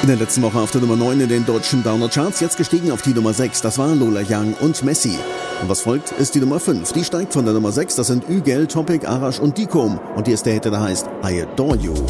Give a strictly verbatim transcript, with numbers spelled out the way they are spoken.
In der letzten Woche auf der Nummer neun in den deutschen Downer-Charts, jetzt gestiegen auf die Nummer sechs. Das war Lola Young und Messi. Und was folgt, ist die Nummer fünf. Die steigt von der Nummer sechs. Das sind Ügel, Topic, Arash und Dikom. Und die ist der Hit, der heißt I Adore You.